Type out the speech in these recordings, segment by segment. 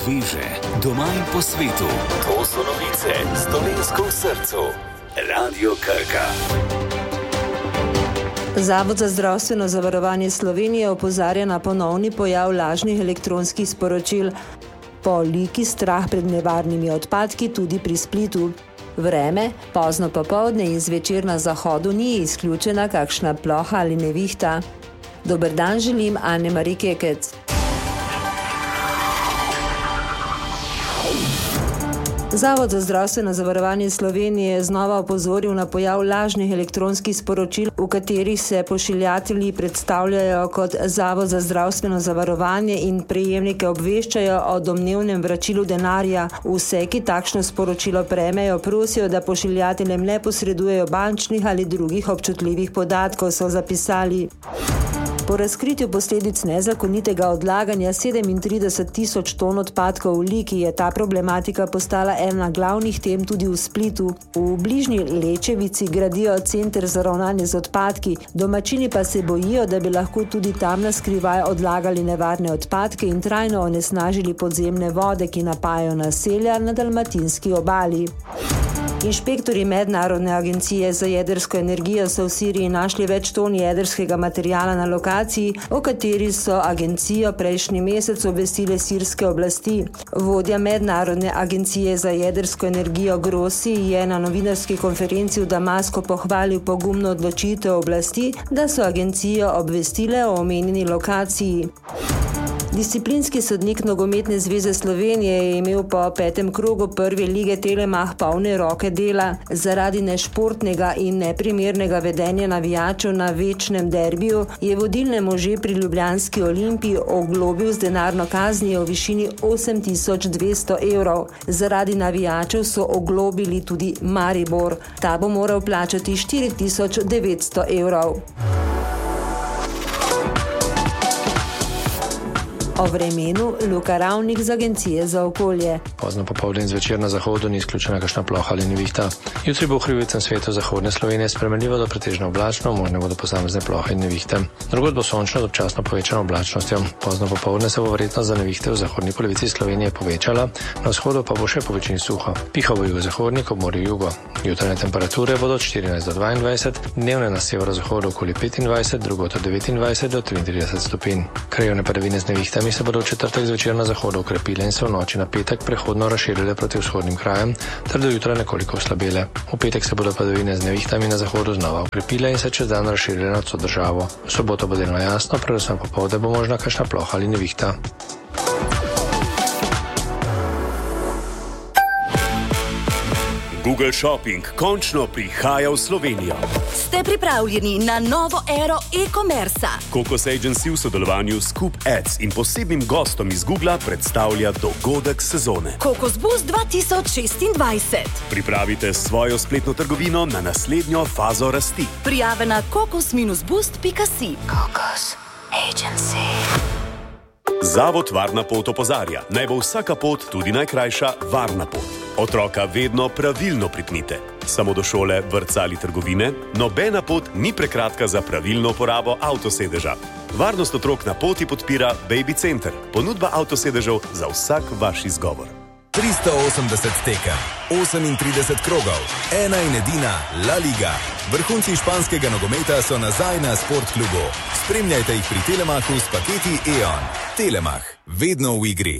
sveže, doma in po svetu. To so novice s Dolenjsko v srcu. Radio Krka. Zavod za zdravstveno zavarovanje Slovenije opozarja na ponovni pojav lažnih elektronskih sporočil. Veliki strah pred nevarnimi odpadki tudi pri Splitu. Vreme, pozno popoldne in zvečer na zahodu ni izključena kakšna ploha ali nevihta. Dober dan želim, Anne-Marie Kekec. Zavod za zdravstveno zavarovanje Slovenije je znova opozoril na pojav lažnih elektronskih sporočil, v katerih se pošiljatelji predstavljajo kot Zavod za zdravstveno zavarovanje in prejemnike obveščajo o domnevnem vračilu denarja. Vse, ki takšno sporočilo prejmejo, prosijo, da pošiljateljem ne posredujejo bančnih ali drugih občutljivih podatkov, so zapisali. Po razkritju posledic nezakonitega odlaganja 37 tisoč ton odpadkov v Liki je ta problematika postala ena glavnih tem tudi v Splitu. V bližnji Lečevici gradijo center za ravnanje z odpadki, domačini pa se bojijo, da bi lahko tudi tam na skrivaj odlagali nevarne odpadke in trajno onesnažili podzemne vode, ki napajajo naselja na dalmatinski obali. Inšpektorji Mednarodne agencije za jedrsko energijo so v Siriji našli več ton jedrskega materiala na lokaciji, o kateri so agencijo prejšnji mesec obvestile sirske oblasti. Vodja Mednarodne agencije za jedrsko energijo Grossi je na novinarski konferenci v Damasku pohvalil pogumno odločitev oblasti, da so agencijo obvestile o omenjeni lokaciji. Disciplinski sodnik Nogometne zveze Slovenije je imel po 5. krogu prve lige Telemach polne roke dela. Zaradi nešportnega in neprimernega vedenja navijačev na večnem derbiju je vodilne može pri ljubljanski Olimpiji oglobil z denarno kaznijo v višini 8.200 evrov. Zaradi navijačev so oglobili tudi Maribor. Ta bo moral plačati 4.900 evrov. O vremenu Luka Ravnik z Agencije za okolje. Pozno popoldne in zvečer na zahodu ni izključena kakšna ploha ali nevihta. Jutri bo v hribovitem svetu zahodne Slovenije spremenljivo do pretežno oblačno, možne bodo posamezne plohe in nevihte. Drugod bo sončno z občasno povečano oblačnostjo. Pozno popoldne se bo verjetnost za nevihte v zahodni polovici Slovenije povečala, na vzhodu pa bo še po večini suho. Pihal bo jugozahodnik, ob morju jugo. Jutranje temperature bodo od 14 do 22, dnevne na severozahodu okoli 25, drugod od 29 do 33 stopinj. Krajevne padavine z nevihtami se bodo v četrtek zvečer na zahodu okrepile in se v noči na petek prehodno razširile proti vzhodnim krajem, ter do jutra nekoliko oslabele. V petek se bodo padavine z nevihtami na zahodu znova okrepile in se čez dan razširile nad vso državo. V soboto bo delno jasno, predvsem popoldne bo možna kakšna ploha ali nevihta. Google Shopping končno prihaja v Slovenijo. Ste pripravljeni na novo ero e-commerca? Kokos Agency v sodelovanju s Scoop Ads in posebnim gostom iz Googla predstavlja dogodek sezone. Kokos Boost 2026. Pripravite svojo spletno trgovino na naslednjo fazo rasti. Prijave na kokos-boost.si. Kokos Agency. Zavod Varna pot opozarja, naj bo vsaka pot, tudi najkrajša, varna pot. Otroka vedno pravilno pripnite. Samo do šole, vrtca ali trgovine, nobena pot ni prekratka za pravilno uporabo avtosedeža. Varnost otrok na poti podpira Baby Center, ponudba avtosedežev za vsak vaš izgovor. 380 tekem, 38 krogov, ena in edina La Liga. Vrhunci španskega nogometa so nazaj na Sportklubu. Spremljajte jih pri Telemachu s paketi E.ON. Telemach, vedno v igri.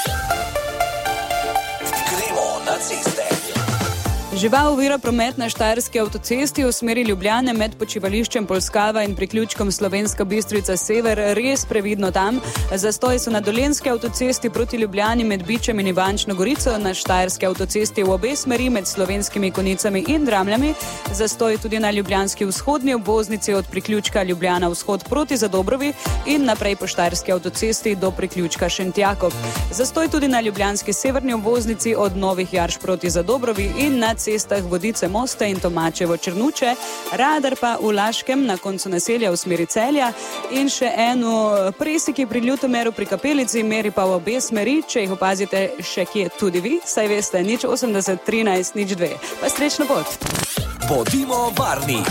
Gremo na ceste. Živa ovira promet na štajerski avtocesti v smeri Ljubljane med počivališčem Polskava in priključkom Slovenska Bistrica Sever res previdno tam. Zastoji so na Dolenjski avtocesti proti Ljubljani med Bičem in Ivančno Gorico, na štajerski avtocesti v obe smeri med Slovenskimi Konicami in Dramljami. Zastoji tudi na ljubljanski vzhodni obvoznici od priključka Ljubljana vzhod proti Zadobrovi in naprej po štajerski avtocesti do priključka Šentjakov. Zastoj tudi na ljubljanski severni obvoznici od Novih Jarš proti Zadobrovi in na cestah Vodice Moste in Tomačevo Črnuče, Radar pa v Laškem na koncu naselja v smeri Celja in še eno Preseki pri Ljutomeru pri Kapelici, meri pa v obe smeri, če jih opazite še kje tudi vi, saj veste, 080 13 02. Pa srečno pot! Bodimo varni!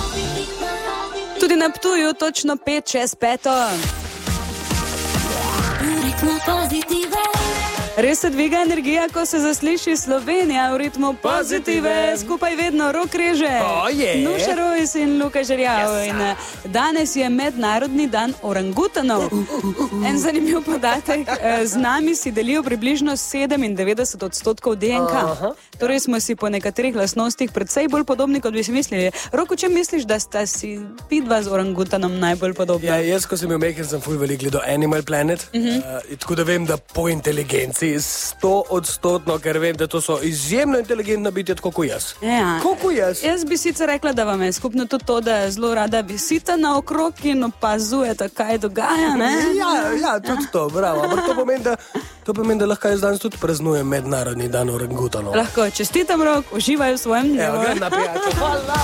Tudi na Ptuju točno 5 čez 5. Res se dviga energija, ko se zasliši Slovenija v ritmu pozitive. Skupaj vedno rok reže. Nuša Rojs in Luka Žerjav. In danes je mednarodni dan orangutanov. En zanimiv podatek. Z nami si delijo približno 97% DNK. Torej smo si po nekaterih lastnostih predvsej bolj podobni, kot bi si mislili. Rok, če misliš, da sta si vidva z orangutanom najbolj podobna? Ja, jaz, ko sem imel mehen, sem ful veliko gledal Animal Planet. Tako da vem, da po inteligenci 100%, ker vem, da to so izjemno inteligentna bitja, tako kot jaz. Ja. Kako jaz? Jaz bi sicer rekla, da vam je skupno tudi to, da zelo rada visita naokrog in opazujete, kaj dogaja, ne? Ja, tudi to, bravo. Ampak to pomeni, da lahko jaz danes tudi praznujem mednarodni dan orangutanov. Lahko čestitam, Rok, uživaj v svojem dnevu. Evo, grem na pijačo. Hvala.